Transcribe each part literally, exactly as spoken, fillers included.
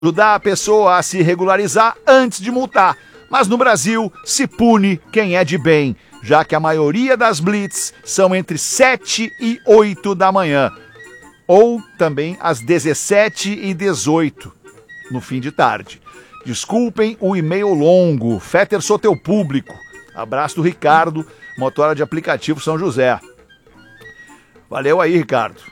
ajudar a pessoa a se regularizar antes de multar. Mas no Brasil, se pune quem é de bem, já que a maioria das blitz são entre sete e oito da manhã. Ou também às dezessete e dezoito, no fim de tarde. Desculpem o e-mail longo, Fetter, sou teu público. Abraço do Ricardo, motora de aplicativo São José. Valeu aí, Ricardo.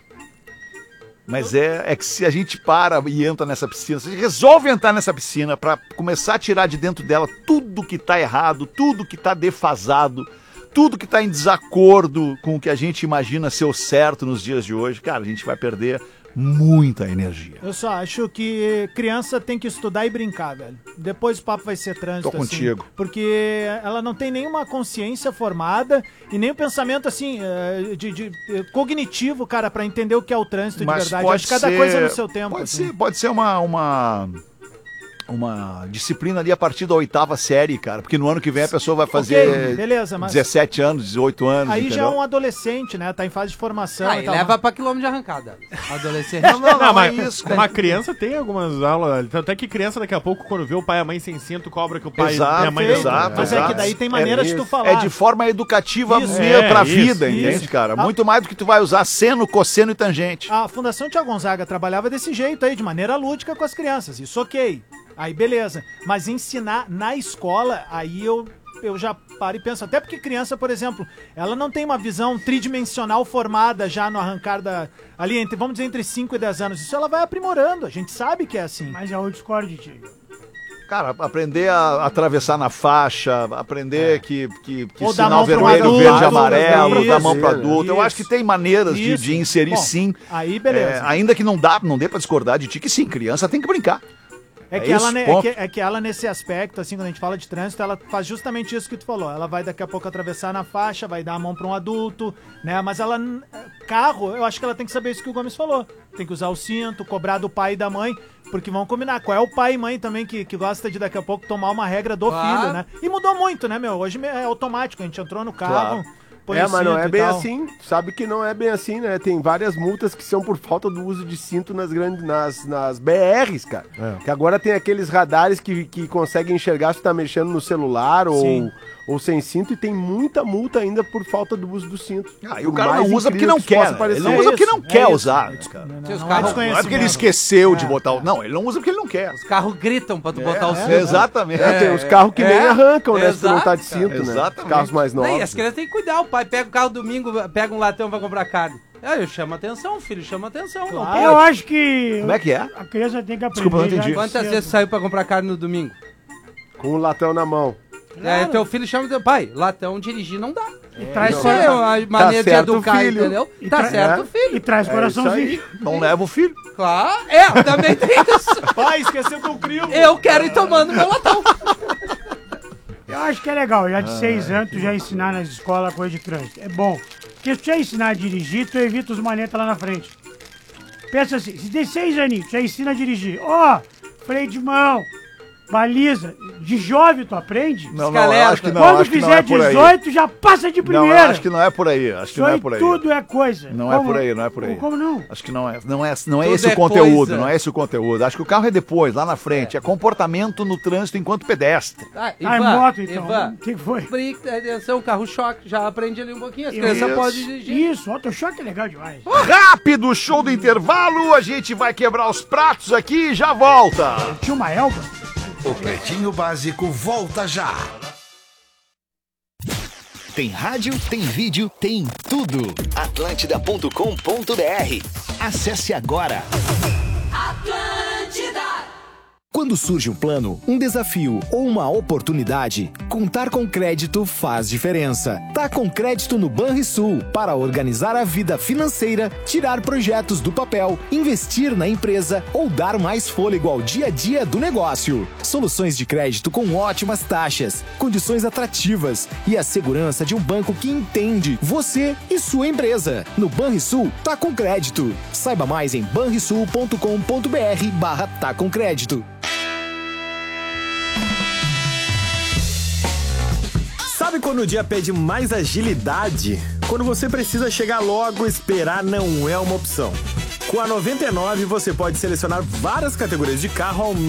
Mas é, é que se a gente para e entra nessa piscina, se resolve entrar nessa piscina para começar a tirar de dentro dela tudo que tá errado, tudo que tá defasado, tudo que tá em desacordo com o que a gente imagina ser o certo nos dias de hoje, cara, a gente vai perder muita energia. Eu só acho que criança tem que estudar e brincar, velho. Depois o papo vai ser trânsito. Tô contigo. Assim, porque ela não tem nenhuma consciência formada e nem o pensamento, assim, de, de cognitivo, cara, pra entender o que é o trânsito. Mas de verdade. pode Acho que cada ser, coisa no seu tempo. Pode assim. ser, pode ser uma... uma... uma disciplina ali a partir da oitava série, cara, porque no ano que vem a pessoa vai fazer okay, beleza, mas dezessete anos, dezoito anos, aí entendeu? já é um adolescente, né? Tá em fase de formação. Ah, e e tal, leva mas... pra quilômetro de arrancada. Adolescente. Não, não, não, não mas é isso, uma criança tem algumas aulas, tanto é que criança daqui a pouco, quando vê o pai e a mãe sem cinto, cobra que o pai Exato, e a mãe Perfeito, não- exato, mas exato. é que daí tem maneiras é, de tu falar. É de forma educativa Isso. mesmo É, pra isso, vida, isso. entende, cara? Ah. Muito mais do que tu vai usar seno, cosseno e tangente. A Fundação Tia Gonzaga trabalhava desse jeito aí, de maneira lúdica com as crianças. Isso ok. Aí beleza. Mas ensinar na escola, aí eu, eu já paro e penso. Até porque criança, por exemplo, ela não tem uma visão tridimensional formada já no arrancar da... Ali, entre, vamos dizer, entre cinco e dez anos. Isso ela vai aprimorando. A gente sabe que é assim. Mas é o discorde, Tigo. Cara, aprender a atravessar na faixa, aprender É. que, que, que Ou dar sinal mão pro vermelho, adulto, verde e amarelo, isso, dar mão pro adulto. Eu isso. acho que tem maneiras de, Isso. de inserir, Bom, sim. aí beleza. É, ainda que não dá, não dê pra discordar de ti, que sim, criança tem que brincar. É que, É ela, isso, né, é, ponto. que, é que ela, nesse aspecto, assim, quando a gente fala de trânsito, ela faz justamente isso que tu falou. Ela vai daqui a pouco atravessar na faixa, vai dar a mão pra um adulto, né? Mas ela... Carro, eu acho que ela tem que saber isso que o Gomes falou. Tem que usar o cinto, cobrar do pai e da mãe, porque vão combinar. Qual é o pai e mãe também que, que gosta de daqui a pouco tomar uma regra do Claro. filho, né? E mudou muito, né, meu? Hoje é automático, a gente entrou no carro... Claro. põe É, o mas não cinto é e bem tal. assim. Sabe que não é bem assim, né? Tem várias multas que são por falta do uso de cinto nas grandes, nas, nas B Rs, cara. É. Que agora tem aqueles radares que, que conseguem enxergar se tá mexendo no celular ou, ou sem cinto, e tem muita multa ainda por falta do uso do cinto. Ah, e o Por cara mais não usa porque incrível não que isso possa quer. parecer. Ele não É usa porque isso, não é quer isso. usar. É, cara. Não, Seus não é carros- Não é porque ele desconhecimento. esqueceu de É. botar o... Não, ele não usa porque ele não quer. Os carros gritam pra tu botar o É, cinto. exatamente. É, tem uns carros que nem é, arrancam, né? Se tu não tá de exato, cinto, cara. né? Exatamente. Os carros mais Não, novos. e as crianças têm que cuidar. O pai pega o carro domingo, pega um latão pra comprar carne. Aí eu chamo atenção, filho, chama atenção. Não Claro. pode. Eu acho que Como é que é? a criança tem que aprender. Desculpa, eu não já entendi. de Quantas cedo. vezes saiu pra comprar carne no domingo? Com o latão na mão. Aí teu filho chama teu pai, latão dirigir não dá. E traz, Isso cora- é uma maneira de certo, educar, filho. entendeu? E Tá tra- certo, é. filho. e traz É coraçãozinho. isso Não leva o filho. Claro. É, também tem isso. Pai, esqueceu teu crivo. Eu quero ir tomando meu latão. Eu acho que é legal, já de seis anos, tu já ensinar nas escolas coisa de trânsito. É bom. Porque se tu já ensinar a dirigir, tu evita os manetas lá na frente. Pensa assim, se tem seis aninhos, tu já ensina a dirigir. Ó, freio de mão, baliza. De jovem tu aprende. Não, não, eu Escaleta. acho que não. Quando acho que não fizer é por aí. dezoito, já passa de Não, primeira. eu acho que não é por aí. Acho que Isso não é aí por aí. tudo é coisa. Não é por aí, não é por aí. Como não? Acho que não é, não é, não é Tudo esse o é conteúdo, coisa. não é esse o conteúdo. Acho que o carro é depois, lá na frente. É, comportamento no trânsito enquanto pedestre. Ah, Ah, é moto então. Ivan, O que que foi? brinca, atenção, carro-choque, já aprende ali um pouquinho. As Isso. crianças podem dirigir. Isso, auto-choque é legal demais. Rápido show do intervalo, a gente vai quebrar os pratos aqui e já volta. Tinha uma Elba. O Pretinho Básico volta já. Tem rádio, tem vídeo, tem tudo. atlântida ponto com ponto br. Acesse agora. Quando surge um plano, um desafio ou uma oportunidade, contar com crédito faz diferença. Tá com crédito no Banrisul para organizar a vida financeira, tirar projetos do papel, investir na empresa ou dar mais fôlego ao dia a dia do negócio. Soluções de crédito com ótimas taxas, condições atrativas e a segurança de um banco que entende você e sua empresa. No Banrisul, tá com crédito. Saiba mais em banrisul ponto com ponto br barra tá com crédito. Sabe quando o dia pede mais agilidade? Quando você precisa chegar logo, esperar não é uma opção. Com a noventa e nove você pode selecionar várias categorias de carro ao